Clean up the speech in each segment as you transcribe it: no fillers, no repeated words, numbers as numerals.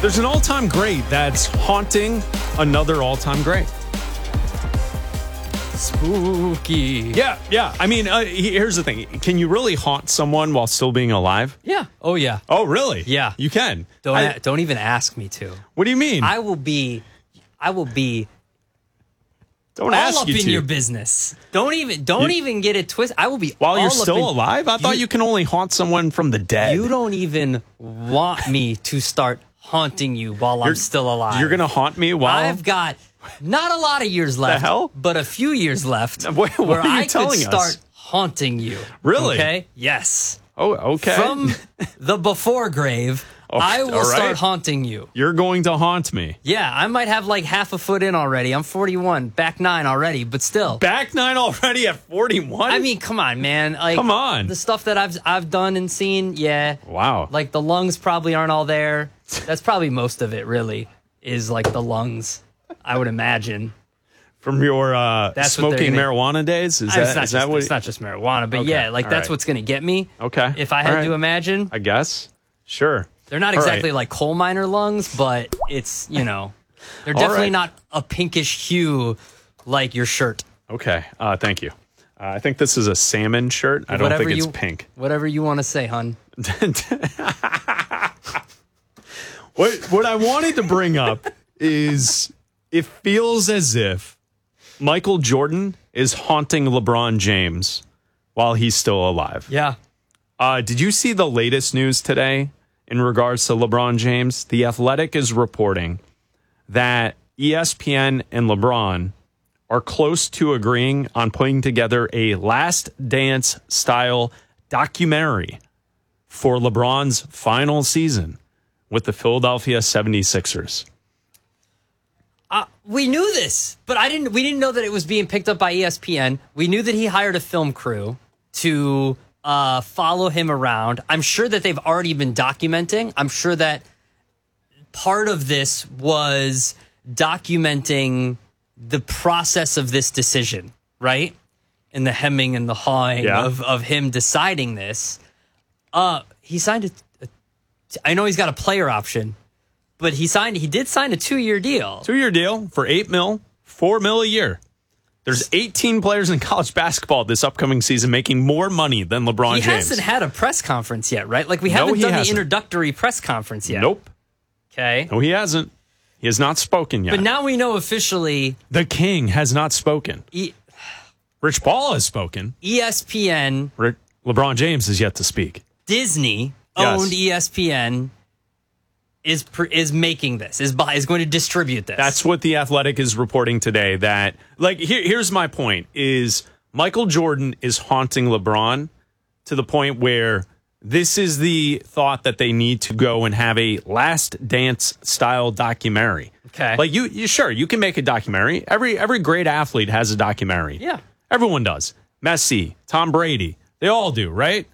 There's an all-time great that's haunting another all-time great. Spooky. Yeah. I mean, here's the thing. Can you really haunt someone while still being alive? Yeah. Oh, yeah. Oh, really? Yeah. You can. Don't even ask me to. What do you mean? I will be Don't all ask up you in to. your business. Don't even get it twisted. I will be While all you're up still in- alive? I thought you can only haunt someone from the dead. You don't even want me to start haunting you while I'm still alive. You're going to haunt me while... I've got not a lot of years left, hell? but a few years left What where are you I telling could start us? haunting you. Really? Okay? Yes. Oh, okay. From the before grave, I will all right. start haunting you. You're going to haunt me. Yeah, I might have like half a foot in already. I'm 41, back 9 already, but still. Back 9 already at 41? I mean, come on, man. Like, Come on. The stuff that I've done and seen, yeah. Wow. Like the lungs probably aren't all there. That's probably most of it, really, is like the lungs, I would imagine. From your That's what they're smoking gonna- marijuana days? Is It's that what... it's not just marijuana, but Okay, yeah, like all that's right. what's going to get me. Okay. If I all had right. to imagine. I guess. Sure. They're not All exactly right. like coal miner lungs, but it's, they're All definitely right. not a pinkish hue like your shirt. Okay. Thank you. I think this is a salmon shirt. I don't Whatever think it's you- pink. Whatever you want to say, hun. What I wanted to bring up is it feels as if Michael Jordan is haunting LeBron James while he's still alive. Yeah. Did you see the latest news today in regards to LeBron James? The Athletic is reporting that ESPN and LeBron are close to agreeing on putting together a Last Dance style documentary for LeBron's final season with the Philadelphia 76ers. We knew this, but we didn't know that it was being picked up by ESPN. We knew that he hired a film crew to follow him around. I'm sure that they've already been documenting. I'm sure that part of this was documenting the process of this decision, right? And the hemming and the hawing of him deciding this. He signed I know he's got a player option, but he did sign a 2-year deal. 2-year deal for $8 million, $4 million a year. There's 18 players in college basketball this upcoming season making more money than LeBron James. He hasn't had a press conference yet, right? Like, we haven't done the introductory press conference yet. Nope. Okay. No, he hasn't. He has not spoken yet. But now we know officially the king has not spoken. Rich Paul has spoken. ESPN, LeBron James is yet to speak. Disney owned ESPN is making this, is going to distribute this. That's what The Athletic is reporting today. That, like, here's my point, is Michael Jordan is haunting LeBron to the point where this is the thought that they need to go and have a Last Dance style documentary. Okay. Like, you sure, you can make a documentary. Every great athlete has a documentary. Yeah. Everyone does. Messi, Tom Brady, they all do, right?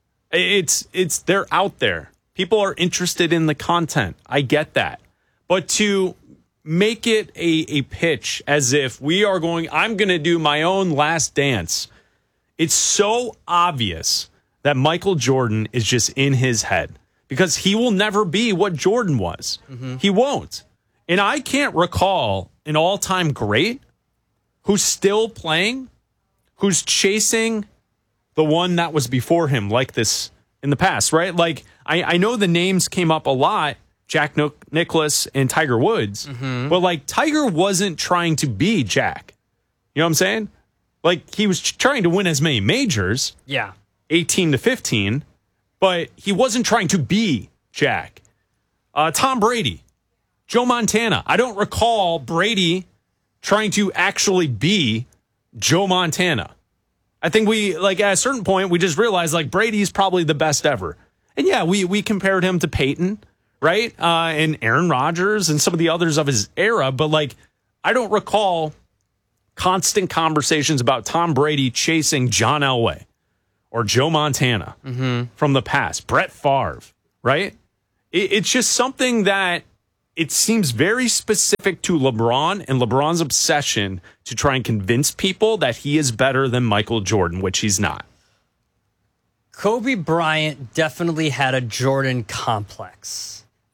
They're out there. People are interested in the content. I get that. But to make it a pitch as if I'm going to do my own Last Dance, it's so obvious that Michael Jordan is just in his head because he will never be what Jordan was. Mm-hmm. He won't. And I can't recall an all-time great who's still playing, who's chasing the one that was before him like this in the past, right? Like, I know the names came up a lot, Jack Nicklaus and Tiger Woods, but like Tiger wasn't trying to be Jack. You know what I'm saying? Like, he was trying to win as many majors, 18 to 15, but he wasn't trying to be Jack. Tom Brady, Joe Montana. I don't recall Brady trying to actually be Joe Montana. I think at a certain point, we just realized, like, Brady's probably the best ever. And yeah, we compared him to Peyton, right? And Aaron Rodgers and some of the others of his era. But, like, I don't recall constant conversations about Tom Brady chasing John Elway or Joe Montana from the past. Brett Favre, right? It's just something that it seems very specific to LeBron and LeBron's obsession to try and convince people that he is better than Michael Jordan, which he's not. Kobe Bryant definitely had a Jordan complex.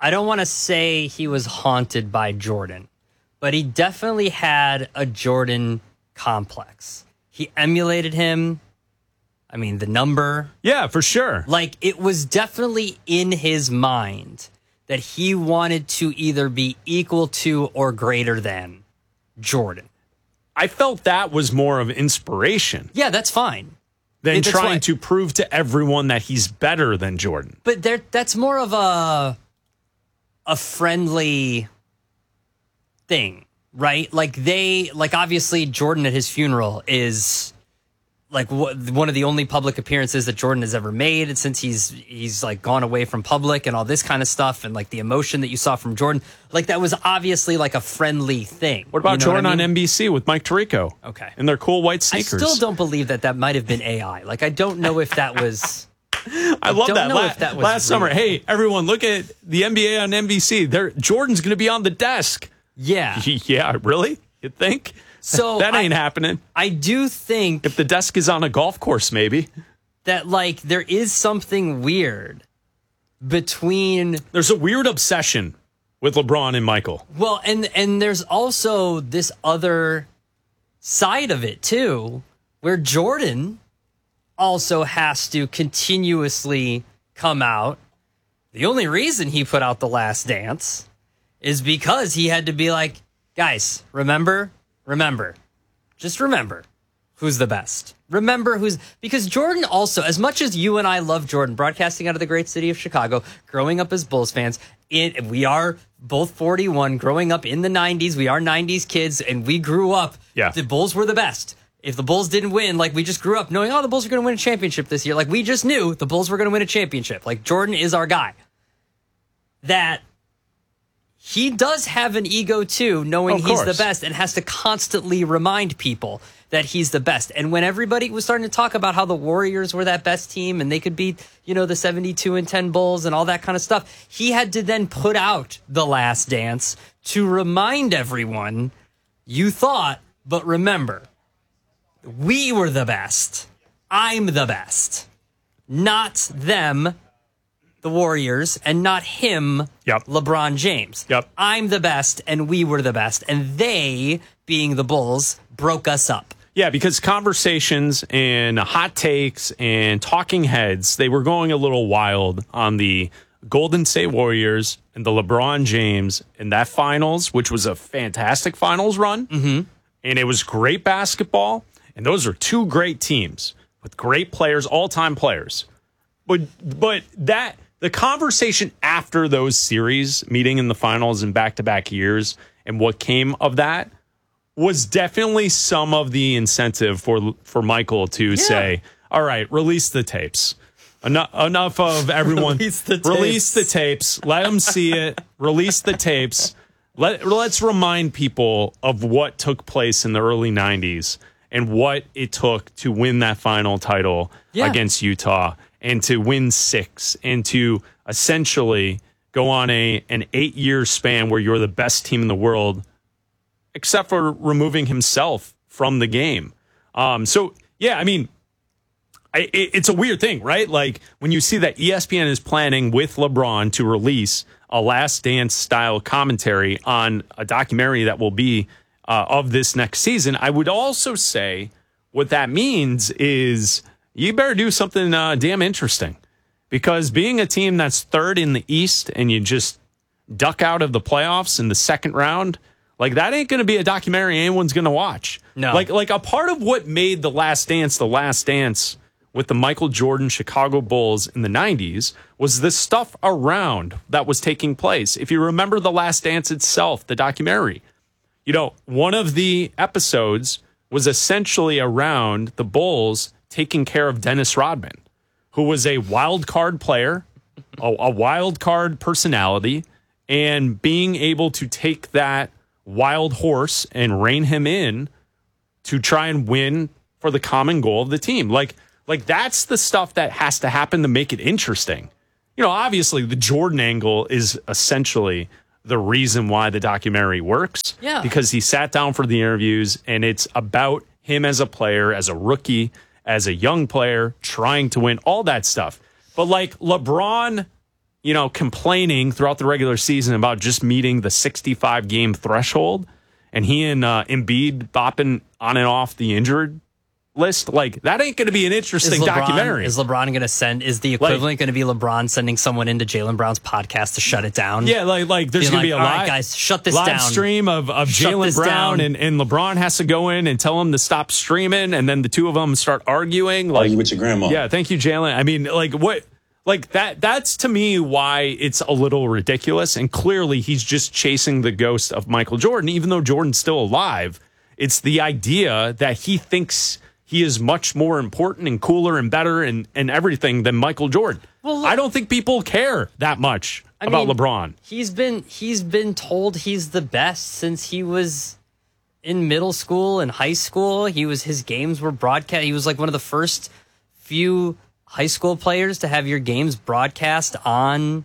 I don't want to say he was haunted by Jordan, but he definitely had a Jordan complex. He emulated him. I mean, the number. Yeah, for sure. Like, it was definitely in his mind that he wanted to either be equal to or greater than Jordan. I felt that was more of inspiration Yeah, that's fine. than That's trying why- to prove to everyone that he's better than Jordan. But that's more of a friendly thing, right? Like obviously Jordan at his funeral is like one of the only public appearances that Jordan has ever made since he's like gone away from public and all this kind of stuff, and like the emotion that you saw from Jordan, like that was obviously like a friendly thing. What about You know Jordan I mean? on NBC with Mike Tirico? Okay. And their cool white I sneakers. still don't believe that might have been AI. Like, I don't know if that was. I love don't that. know if that was Last summer, real. hey, everyone, look at the NBA on NBC. Jordan's going to be on the desk. Yeah. Yeah, really? You think? So that ain't happening. I do think If the desk is on a golf course, maybe. that like there is something weird between There's a weird obsession with LeBron and Michael. well, and there's also this other side of it too, where Jordan also has to continuously come out. The only reason he put out The Last Dance is because he had to be like, guys, remember, just remember who's the best. Remember because Jordan also, as much as you and I love Jordan, broadcasting out of the great city of Chicago, growing up as Bulls fans, we are both 41, growing up in the 90s. We are 90s kids, and we grew up. Yeah. The Bulls were the best. If the Bulls didn't win, like we just grew up knowing, oh, the Bulls are going to win a championship this year. Like we just knew the Bulls were going to win a championship. Like Jordan is our guy. That he does have an ego too, knowing Of he's the course. best and has to constantly remind people that he's the best. And when everybody was starting to talk about how the Warriors were that best team and they could beat, the 72-10 Bulls and all that kind of stuff, he had to then put out The Last Dance to remind everyone, you thought, but remember, we were the best. I'm the best. Not them, the Warriors, and not him, Yep. LeBron James. Yep. I'm the best, and we were the best. And they, being the Bulls, broke us up. Yeah, because conversations and hot takes and talking heads, they were going a little wild on the Golden State Warriors and the LeBron James in that finals, which was a fantastic finals run. Mm-hmm. And it was great basketball. And those are two great teams with great players, all-time players. But that the conversation after those series, meeting in the finals in back-to-back years, and what came of that was definitely some of the incentive for Michael to say, all right, release the tapes. Enough of everyone. Release the tapes. Release the tapes. Let them see it. Release the tapes. Let's remind people of what took place in the early 90s and what it took to win that final title against Utah and to win 6 and to essentially go on an 8-year span where you're the best team in the world, except for removing himself from the game. It's a weird thing, right? Like when you see that ESPN is planning with LeBron to release a Last Dance style commentary on a documentary that will be of this next season, I would also say what that means is you better do something damn interesting, because being a team that's third in the East and you just duck out of the playoffs in the second round, like that ain't going to be a documentary anyone's going to watch. No. Like a part of what made The Last Dance with the Michael Jordan Chicago Bulls in the 90s was the stuff around that was taking place. If you remember The Last Dance itself, the documentary, one of the episodes was essentially around the Bulls taking care of Dennis Rodman, who was a wild card player, a wild card personality, and being able to take that wild horse and rein him in to try and win for the common goal of the team. Like that's the stuff that has to happen to make it interesting. Obviously the Jordan angle is essentially the reason why the documentary works. Yeah. Because he sat down for the interviews and it's about him as a player, as a rookie, as a young player, trying to win, all that stuff. But like LeBron complaining throughout the regular season about just meeting the 65 game threshold, and he and Embiid bopping on and off the injured list, like that ain't going to be an interesting documentary. Is LeBron going to send? Is the equivalent going to be LeBron sending someone into Jaylen Brown's podcast to shut it down? Yeah, like there's going to be a all right, guys, shut this live down. Stream of Jaylen Brown and LeBron has to go in and tell him to stop streaming, and then the two of them start arguing. Like, argue with your grandma. Yeah, thank you, Jaylen. I mean, like what? Like that's to me why it's a little ridiculous. And clearly he's just chasing the ghost of Michael Jordan, even though Jordan's still alive. It's the idea that he thinks he is much more important and cooler and better and everything than Michael Jordan. Well, I don't think people care that much about LeBron. He's been told he's the best since he was in middle school and high school. His games were broadcast. He was like one of the first few high school players to have your games broadcast on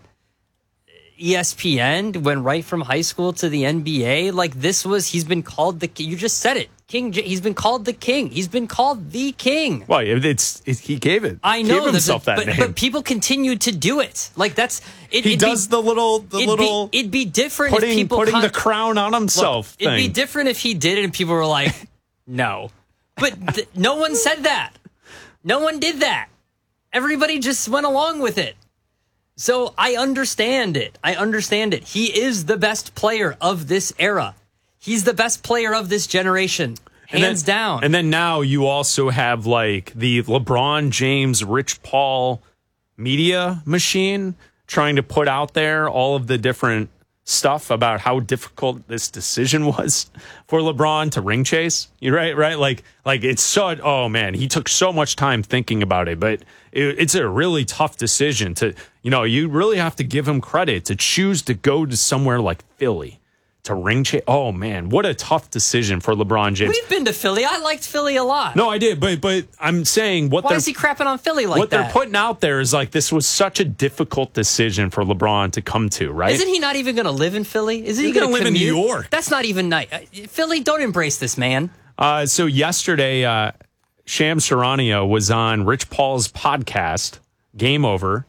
ESPN. Went right from high school to the NBA. Like he's been called you just said it. King. He's been called the king. He's been called the king. Well, he gave it. I know gave himself that name. But people continue to do it. Like that's it. He does the little. It'd be different if people putting the crown on himself. Look, it'd be different if he did it and people were like, no. But no one said that. No one did that. Everybody just went along with it. So I understand it. He is the best player of this era. He's the best player of this generation, hands down. And then now you also have like the LeBron James, Rich Paul media machine trying to put out there all of the different stuff about how difficult this decision was for LeBron to ring chase. You're right? Like it's so, oh man, he took so much time thinking about it, but it's a really tough decision to, you really have to give him credit to choose to go to somewhere like Philly to ring chase. Oh man, what a tough decision for LeBron James. We've been to Philly. I liked Philly a lot. No, I did, but I'm saying why is he crapping on Philly like that? What they're putting out there is like this was such a difficult decision for LeBron to come to, right? Isn't he not even going to live in Philly? Isn't he going to live in New York? That's not even nice. Philly, don't embrace this man. So yesterday, Shams Charania was on Rich Paul's podcast, Game Over,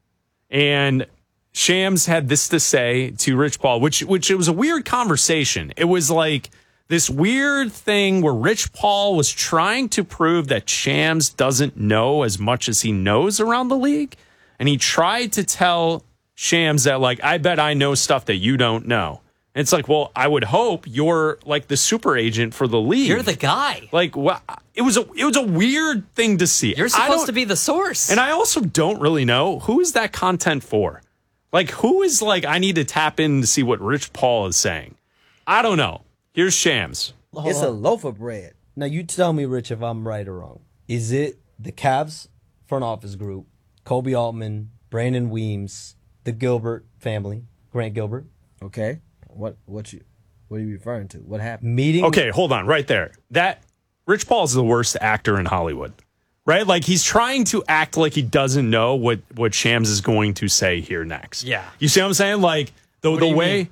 and Shams had this to say to Rich Paul, which it was a weird conversation. It was like this weird thing where Rich Paul was trying to prove that Shams doesn't know as much as he knows around the league. And he tried to tell Shams that, like, I bet I know stuff that you don't know. And it's like, well, I would hope you're like the super agent for the league. You're the guy. Like, well, it was a weird thing to see. You're supposed to be the source. And I also don't really know who is that content for. Like, who is like, I need to tap in to see what Rich Paul is saying. I don't know. Here's Shams. It's a loaf of bread. Now, you tell me, Rich, if I'm right or wrong. Is it the Cavs front office group, Kobe Altman, Brandon Weems, the Gilbert family, Grant Gilbert? Okay. What are you referring to? What happened? Meeting. Okay, hold on. Right there. That Rich Paul is the worst actor in Hollywood. Right? Like, he's trying to act like he doesn't know what Shams is going to say here next. Yeah. You see what I'm saying? Like, the way...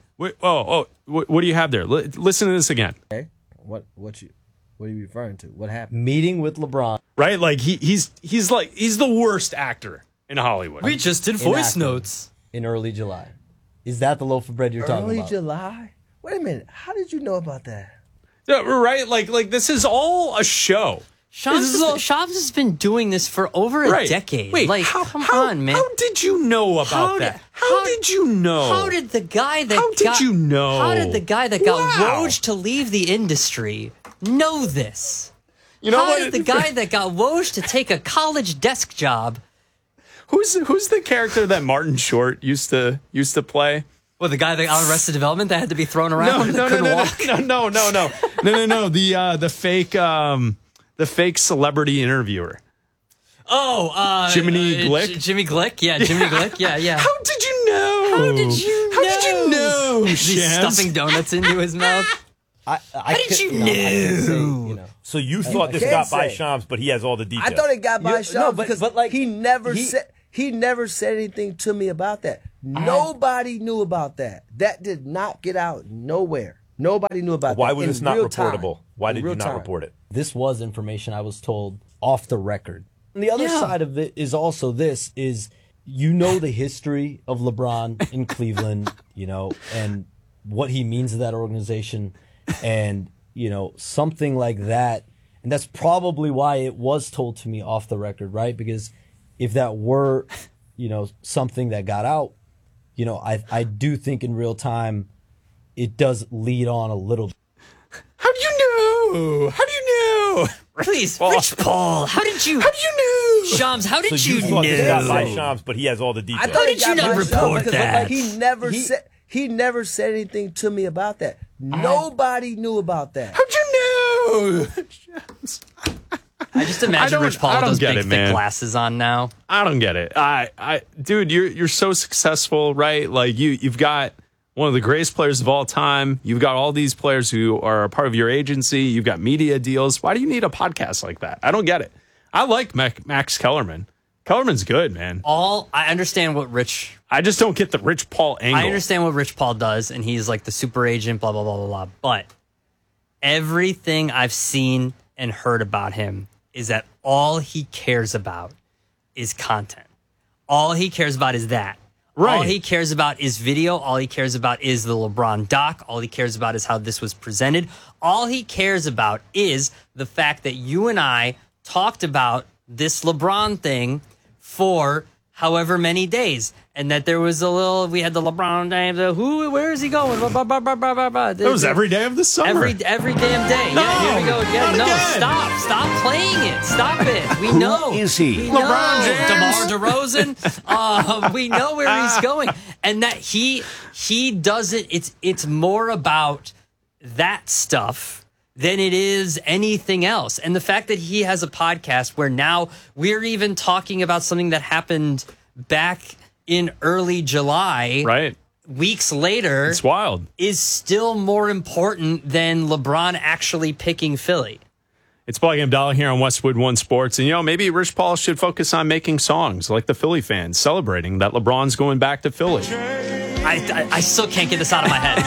what do you have there? Listen to this again. Okay. What are you referring to? What happened? Meeting with LeBron. Right? Like, he's the worst actor in Hollywood. We just did voice notes. In early July. Is that the loaf of bread you're talking about? Early July? Wait a minute. How did you know about that? Yeah, right? Like this is all a show. Shams has been doing this for over a decade. Wait, like, come on, man. How did you know about that? How did you know? How did the guy that How did you know? How did the guy that got Woj to leave the industry know this? You know how what? Did the guy that got Woj to take a college desk job? Who's the character that Martin Short used to play? Well, the guy that on Arrested Development that had to be thrown around. No. The fake celebrity interviewer. Oh, Jiminy Glick? Jimmy Glick? Yeah, Jimmy Glick. Yeah. How did you know? How did you know? He's stuffing donuts into his mouth. How did you know? So you thought this got by Shams, but he has all the details. I thought it got by Shams because like, he never said anything to me about that. Nobody knew about that. That did not get out nowhere. Nobody knew about that. Why was this not reportable? Time. Why did you not report it? This was information I was told off the record. And the other side of it is also this, is you know the history of LeBron in Cleveland, and what he means to that organization, and something like that. And that's probably why it was told to me off the record, right? Because if that were, something that got out, I do think in real time it does lead on a little. How do you know? How do you know? Please, Rich Paul, how did you know? Shams, how did you know? Thought this got by Shams, but he has all the details. How did you not report because that? He never said anything to me about that. Nobody knew about that. How'd you know? I just imagine Rich Paul with those big, thick man. glasses on now. I don't get it. Dude, you're so successful, right? Like you've got one of the greatest players of all time. You've got all these players who are a part of your agency. You've got media deals. Why do you need a podcast like that? I don't get it. I like Max Kellerman. Kellerman's good, man. I understand what Rich... I just don't get the Rich Paul angle. I understand what Rich Paul does, and he's like the super agent, blah, blah, blah, blah, blah. But everything I've seen and heard about him is that all he cares about is content. All he cares about is that. Right. All he cares about is video. All he cares about is the LeBron doc. All he cares about is how this was presented. All he cares about is the fact that you and I talked about this LeBron thing for however many days, and that there was we had the LeBron day, where is he going? It was every day of the summer. Every damn day. No, yeah, here we go again. not again. Stop playing it. Stop it. We know. is he? We LeBron know. James. DeMar DeRozan. We know where he's going, and that he doesn't. It's more about that stuff than it is anything else. And the fact that he has a podcast where now we're even talking about something that happened back in early July, Right. weeks later, It's wild. is still more important than LeBron actually picking Philly. It's Ball Game Dollar here on Westwood One Sports. And, maybe Rich Paul should focus on making songs like the Philly fans, celebrating that LeBron's going back to Philly. I still can't get this out of my head.